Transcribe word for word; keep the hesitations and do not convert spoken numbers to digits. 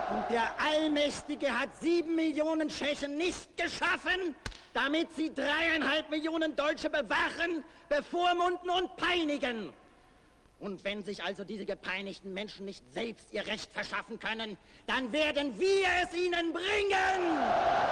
Und der Allmächtige hat sieben Millionen Tschechen nicht geschaffen, damit sie dreieinhalb Millionen Deutsche bewachen, bevormunden und peinigen. Und wenn sich also diese gepeinigten Menschen nicht selbst ihr Recht verschaffen können, dann werden wir es ihnen bringen!